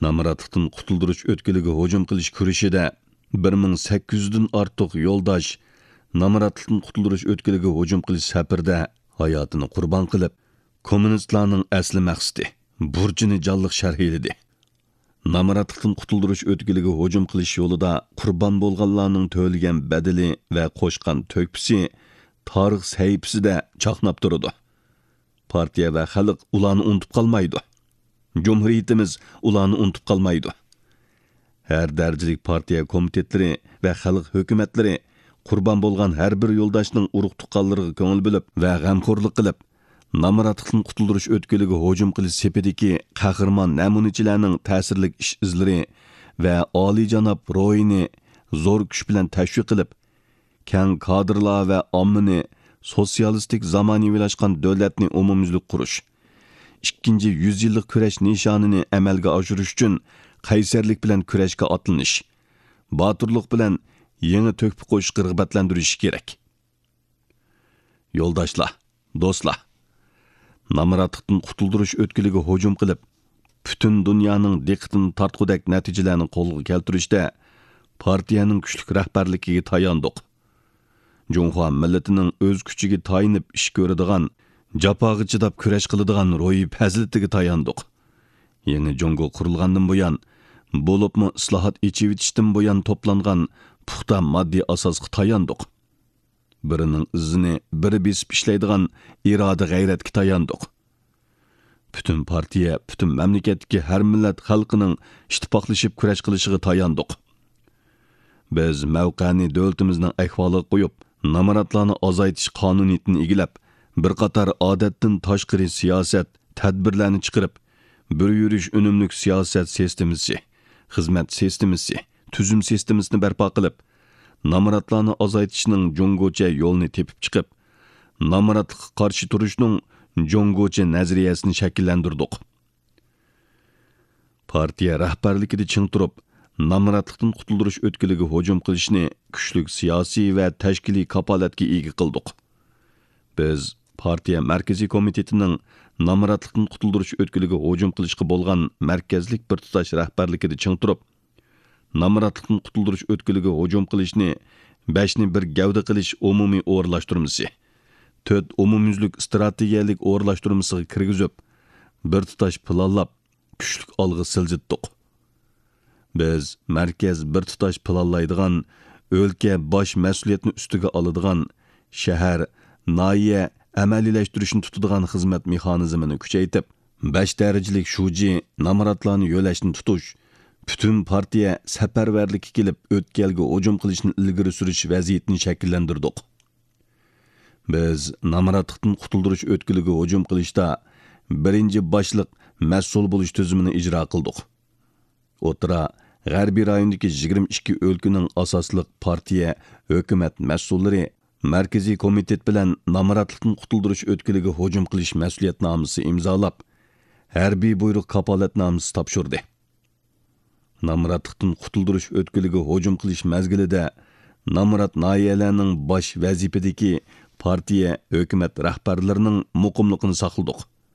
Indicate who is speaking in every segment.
Speaker 1: Namaratlıqdan qutuldirish o'tkiliga hujum qilish kurashida 1800dan ortiq yo'ldosh namaratlıqdan qutuldirish o'tkiliga hujum qilish safarda hayotini qurbon qilib, kommunistlarning asli maqsadi burchini jonliq sharhladi. Namaratlıqdan qutuldirish o'tkiliga hujum qilish yo'lida qurbon bo'lganlarning to'lagan badali va qo'shgan to'kpisi tarix sahifasida chaqnab turadi. Partiya va xalq ularni unutib qolmaydi. Cumhuriyetimiz ularni unutib qolmaydi. Her darajalik partiya komitetlari va xalq hukumatlari qurbon bo'lgan har bir yo'ldoshning urug' tuqqanlariga ko'ngil bo'lib va g'amxo'rlik qilib, namaratlıqdan qutuldirish o'tkiliga hujum qilish sepidagi qahramon namunachilarning ta'sirli ish izlari va oliyjanob ro'yini zo'r kuch bilan tashviq qilib, keng kadrlar va ommani sotsialistik zamonaviylashgan davlatni umumyuzlik qurish, 2. yillik kurash nishonini amalga oshirish uchun qaysarlik bilan kurashga otlanish, boturlik bilan yangi to'kib qo'yishga rag'batlantirish kerak. Yo'ldoshlar, do'stlar, namaratlıqdan qutuldirish o'tkiliga hujum qilib, butun dunyoning diqqatini tortqudak natijalarni qo'lga keltirishda partiyaning kuchli rahbarligiga tayandiq. Junxo millatining o'z kuchiga tayinib ish ko'radigan, jafoga chidab kurash qiladigan ro'yi fazilatiga tayandiq. Yangi Jungo qurilgandan buyon, bo'libmi islohot echivitishdan buyon to'plangan puxta moddiy asosga tayandiq. Birining izini biri besib ishlaydigan iroda g'ayratga tayandiq. Bütün partiya, bütün mamlakatdagi har millat xalqining ittifoqlashib kurash qilishiga tayandiq. Biz mavqani davlatimizning ahvoliga qo'yib, namaratlarni azaytish qonuniyatini egilab, bir qator odatdan tashqari siyosat tadbirlarni chiqarib, bir yurish unumlik siyosat sistemasi, xizmat sistemasi, tuzum sistemasini barpo qilib, namaratlarni azaytishning jungocha yo'lini tepib chiqib, namaratlikqa qarshi turishning jungocha nazariyasini shakllantirdik. Partiya rahbarligida ching turib, namaratlıqdan qutuldirish o'tkiliga hujum qilishni kuchli siyosiy va tashkiliy kapolatga ega qildik. Biz partiya markaziy komitetining namaratlıqdan qutuldirish o'tkiliga hujum qilishga bo'lgan markazlik bir tutash rahbarligida ching turib, namaratlıqdan qutuldirish o'tkiliga hujum qilishni 5ni bir gavda qilish umumiy o'rlashtirmasi, 4 umumyuzlik strategiyalik o'rlashtirmasiga kirgizib, bir tutash planlab, kuchli olg'a siljitdik. Biz markaz bir tutash planlaydigan, o'lka bosh mas'uliyatni ustiga oladigan, shahar, noya amaliyalashtirishni tutadigan xizmat mexanizmini kuchaytirib, 5 darajalik shuji namaratlarni yo'lashni tutish, bütün partiya safarbarlikka kelib o'tkalga hujum qilishni ilgari surish vaziyatini shakllantirdik. Biz namaratlıqdan qutuldirish o'tkiliga hujum qilishda birinchi boshliq mas'ul bo'lish tuzumini ijro qildik. O'tira G'arbiy rayondagi 22 o'lkaning asosliq partiya, hukumat mas'ullari markaziy komitet bilan namaratlıqdan qutuldirish o'tkiliga hujum qilish mas'uliyatnomasi imzolab, harbiy buyruq kapolatnomasi topshirdi. Namaratlıqdan qutuldirish o'tkiliga hujum qilish mazgilida namarat noyalarning bosh vazifadagi partiya, hukumat rahbarlarining muqimligini saqladik.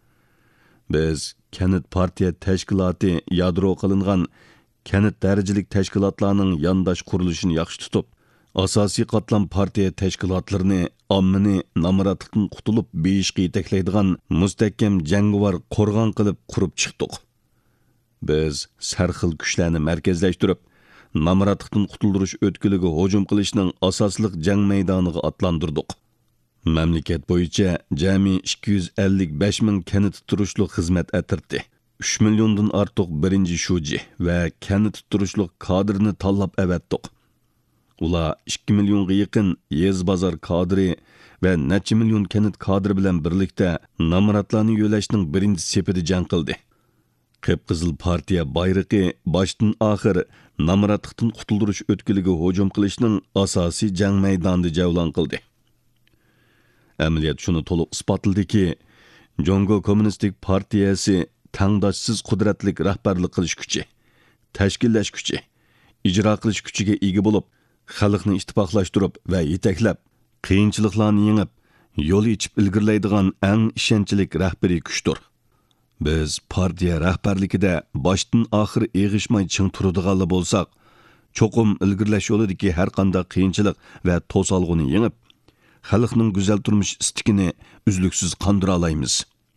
Speaker 1: Biz kanit partiya tashkiloti yadro qilingan kanit darajalik tashkilotlarning yondosh qurilishini yaxshi tutib, asosiy qatlam partiya tashkilotlarini ommani namaratlıqdan qutulib beyishga yetaklaydigan mustahkam jangovar qo'rg'on qilib qurib chiqdik. Biz sarxil kuchlarni markazlashtirib, namaratlıqdan qutuldirish o'tkiliga hujum qilishning asosliq jang maydoniga atlandirdik. Mamlakat bo'yicha jami 255 ming kanit turishliq xizmat atirdi. 3 milliondan ortiq birinchi shuji va kanit turishliq kadrni tanlab avatdik. Ular 2 millionga yaqin yez bozor kadri va necha million kanit kadri bilan birlikda namaratlarni yo'lashning birinchi sepida jang qildi. Qip-qizil partiya bayrog'i boshdan oxir namaratlıqdan qutuldirish o'tkiliga hujum qilishning asosiy jang maydonida javlon qildi. Amaliyot shuni to'liq isbotladiki, Jungo Kommunistik partiyasi tangdoshsiz qudratlik rahbarlik qilish kuchi, tashkillash kuchi, ijro qilish kuchiga ega bo'lib, xalqni ittifoqlashtirib va yetaklab, qiyinchiliklarni yengib, yo'l ichib ilgirlaydigan eng ishonchli rahbariy kuchdir. Biz partiya rahbarligida boshdan oxir eg'ishmay ching turadiganlar bo'lsak, cho'qim ilgirlash yo'lidagi har qanday qiyinchilik va to'solg'uni yengib, xalqning go'zal turmush istikini uzluksiz qondira olamiz.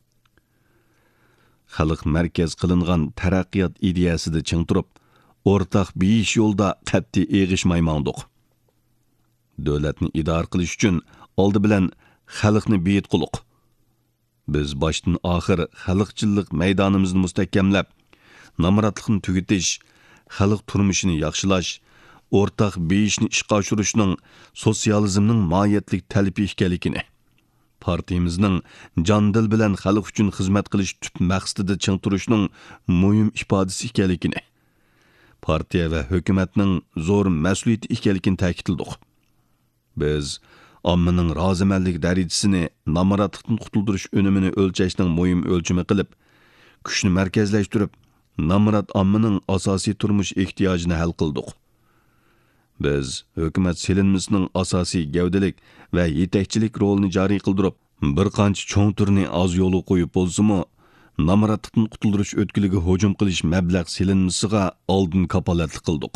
Speaker 1: Xalq markaz qilingan taraqqiyot ideyasida ching turib, o'rtaq beyish yo'lda qat'iy eg'ishmay mangdiq. Davlatni idora qilish uchun oldi bilan xalqni beyit qiliq. Biz boshdan oxir xalqchillik maydonimizni mustahkamlab, namratlikni tugatish, xalq turmushini yaxshilash, o'rtaq beyishni ishga oshirishning sotsializmning mohiyatlik talabi ekanligini, partiyamizning jon-dil bilan xalq uchun xizmat qilish tub maqsadida ching turishning muhim ifodasi ekanligini, partiya va hukumatning zo'r mas'uliyati ekanligini ta'kidladik. Biz ommaning rozimanlik darajasini namoratlikdan qutuldirish unumini o'lchashning muhim o'lchami qilib, kuchni markazlashtirib, namorat ommaning asosiy turmush ehtiyojini hal qildik. Biz hukumat silinmasining asosiy gavdalik va yetakchilik rolini joriy qildirib, bir qancha cho'ng turni oz yo'li qo'yib bo'lsa-mu, namoratlikdan qutuldirish o'tkiliga hujum qilish mablag' silinmasiga oldin kapolatlik qildik.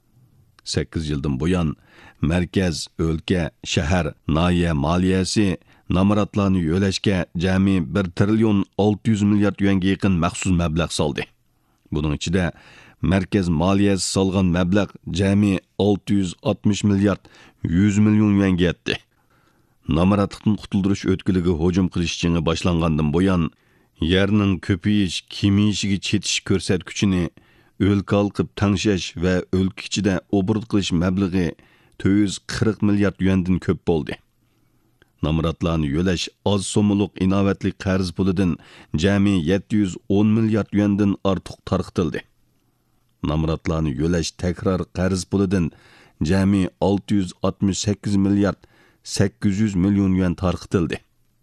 Speaker 1: 8 yildan buyon markaz, o'lka, shahar, noya moliyasi namoratlarni yo'lashga jami 1 trillion 600 milliard yuanga yaqin maxsus mablag' soldi. Buning ichida markaz moliyasi solgan mablag' jami 660 milliard 100 million yuanga yetdi. Namoratlikdan qutuldirish o'tkiliga hujum qilish jini boshlangandan buyon yerning ko'payish, kemiyishiga chetish ko'rsatkichini o'lka olqib tangshash va o'lka ichida obord qilish mablag'i 440 milliard yuandan ko'p bo'ldi. Namoratlarni yo'lash oz so'mliq inovatli qarz pulidan jami 710 milliard yuandan ortiq tarqitildi. Namoratlarni yo'lash takror qarz pulidan jami 668 milliard 800 million yuan tarqitildi.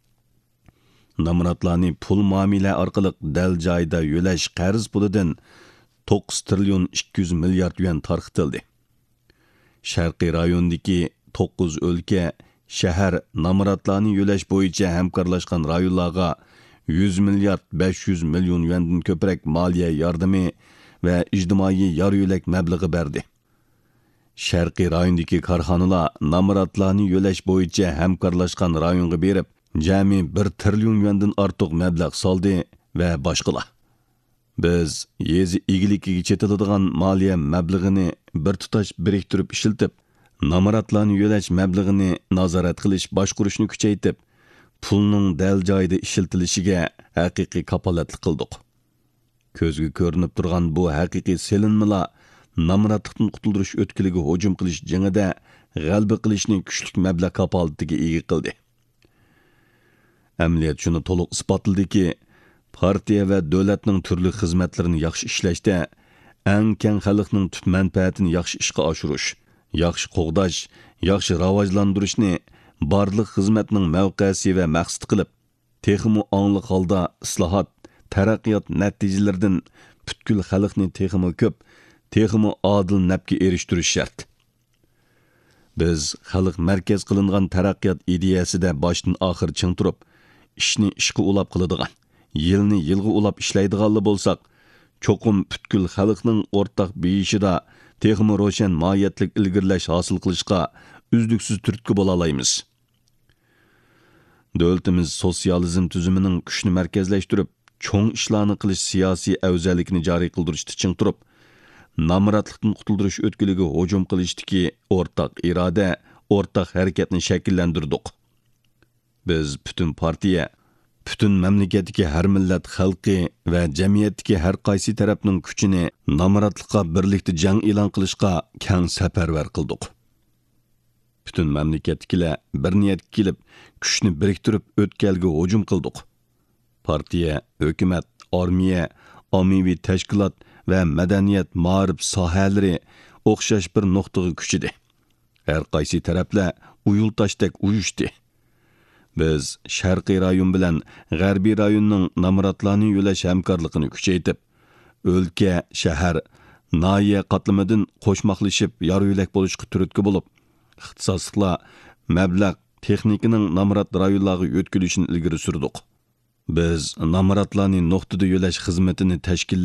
Speaker 1: Namoratlarni pul muomala orqali dal joyda yo'lash qarz pulidan 9 trillion 200 milliard yuan tarqitildi. Sharqiy rayondagi 9 o'lka, shahar namoratlarni yo'lash bo'yicha hamkorlashgan rayonlarga 100 milliard 500 million yuandan ko'proq moliya yordami va ijtimoiy yor-yo'lak mablag'i berdi. Sharqiy rayondagi korxonalar namoratlarni yo'lash bo'yicha hamkorlashgan rayonga berib, jami 1 trillion yuandan ortiq mablag' soldi va boshqalar. Biz yezi egiligiga chetiladigan moliya mablag'ini bir tutash biriktirib ishiltib, namoratlarni yo'lash mablag'ini nazorat qilish, boshqarishni kuchaytirib, pulning dal joyida ishiltilishiga haqiqiy kapolatlik qildik. Ko'zga ko'rinib turgan bu haqiqiy selinmalar namoratlikdan qutuldirish o'tkiliga hujum qilish jingida g'alaba qilishni kuchlik mablag' kapolatiga ega qildi. Amaliyot shuni to'liq isbotladiki, partiya va davlatning turli xizmatlarini yaxshi ishlashda eng keng xalqning tub manfaatini yaxshi ishga oshirish, yaxshi qo'g'dash, yaxshi rivojlantirishni barliq xizmatning mavqesi va maqsad qilib, texmi ongliq holda islohot, taraqqiyot natijalaridan butkul xalqni texmi ko'p, texmi adil nafga erishtirish shart. Biz xalq markaz qilingan taraqqiyot ideyasida boshdan oxir ching turib, ishni ishga ulab qiladigan, yilni yilga ulab ishlaydiganlar bo'lsak, cho'qim butkul xalqning o'rtaq beyishida texmi ro'shan mohiyatlik ilgirlash hosil qilishga uzluksiz turtki bo'la olamiz. Davlatimiz sotsializm tuzumining kuchni markazlashtirib, cho'ng ishlarni qilish siyosiy afzallikni joriy qildirishda ching turib, namoratlikdan qutuldirish o'tkiliga hujum qilishdagi o'rtaq iroda, o'rtaq harakatni shakllantirdik. Biz butun partiya, butun mamlakatdagi har millat xalqi va jamiyatdagi har qaysi tarafning kuchini namoratlikqa birlikda jang e'lon qilishga keng safarbar qildik. Butun mamlakatdagilar bir niyatga kelib, kuchni biriktirib o'tkalga hujum qildik. Partiya, hukumat, armiya, ommaviy tashkilot va madaniyat, ma'rif sohalari o'xshash bir nuqtaga kuchidi. Har qaysi taraflar uyultashdek uyushdi. Biz sharqiy rayon bilan g'arbiy rayonning namoratlarni yo'lash hamkorligini kuchaytirib, o'lka, shahar, noya qatlamidan qo'shmoqlashib yor-yo'lak bo'lishga turtki bo'lib, ixtisosliklar, mablag', texnikaning namorat rayonlarga yo'tkilishini ilgari surdik. Biz namoratlarni nuqtada yo'lash xizmatini tashkil